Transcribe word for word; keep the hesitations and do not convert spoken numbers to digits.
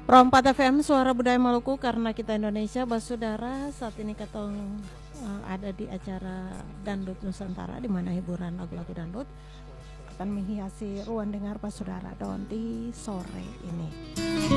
Pro empat F M Suara Budaya Maluku, karena kita Indonesia. Bas saudara, saat ini katong uh, ada di acara Dangdut Nusantara, di mana hiburan lagu-lagu dangdut akan menghiasi ruang dengar bas saudara don di sore ini.